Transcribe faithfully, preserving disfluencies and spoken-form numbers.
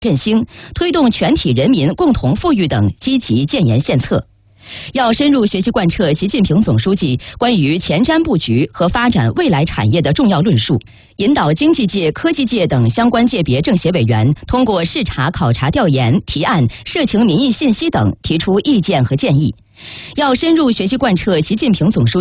振兴、推动全体人民共同富裕等积极建言献策。要深入学习贯彻习近平总书记关于前瞻布局和发展未来产业的重要论述，引导经济界、科技界等相关界别政协委员通过视察、考察、调研、提案、社情民意信息等提出意见和建议。要深入学习贯彻习近平总书记